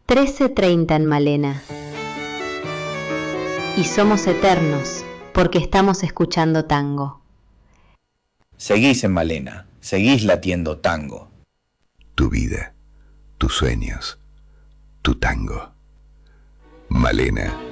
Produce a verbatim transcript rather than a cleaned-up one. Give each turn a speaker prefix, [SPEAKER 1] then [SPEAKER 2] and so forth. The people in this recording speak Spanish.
[SPEAKER 1] trece treinta en Malena. Y somos eternos porque estamos escuchando tango.
[SPEAKER 2] Seguís en Malena, seguís latiendo tango.
[SPEAKER 3] Tu vida, tus sueños, tu tango. Malena.